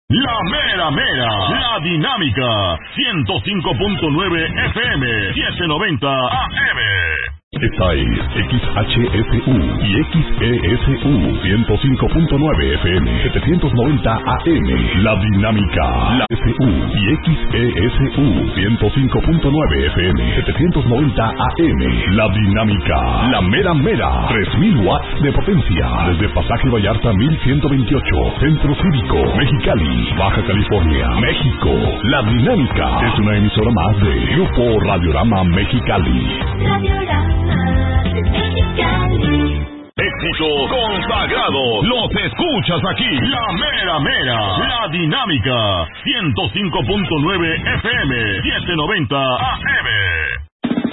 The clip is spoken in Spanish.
La mera mera, la dinámica, 105.9 FM, 790 AM. Esta es XHSU y XESU 105.9 FM 790 AM. La dinámica, la SU y XESU 105.9 FM 790 AM. La dinámica, la mera mera, 3000 watts de potencia. Desde Pasaje Vallarta 1128, Centro Cívico, Mexicali, Baja California, México. La dinámica es una emisora más de Grupo Radiorama Mexicali. Éxitos consagrados, los escuchas aquí. La mera mera, la dinámica, 105.9 FM, 790 AM.